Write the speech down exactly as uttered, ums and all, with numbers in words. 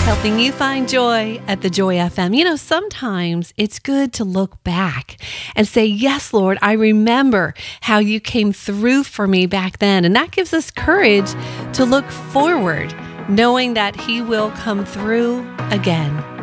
Helping you find joy at the Joy F M. You know, sometimes it's good to look back and say, yes, Lord, I remember how you came through for me back then. And that gives us courage to look forward, knowing that he will come through again.